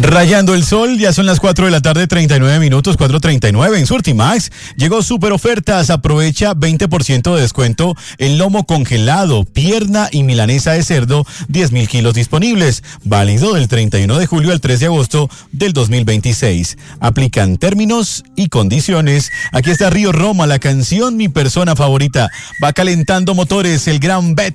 Rayando el sol, ya son las 4 de la tarde, 39 minutos, 4:39 en Surtimax. Llegó super ofertas, aprovecha 20% de descuento en lomo congelado, pierna y milanesa de cerdo, 10.000 kilos disponibles. Válido del 31 de julio al 3 de agosto del 2026. Aplican términos y condiciones. Aquí está Río Roma, la canción Mi Persona Favorita. Va calentando motores, el gran Bet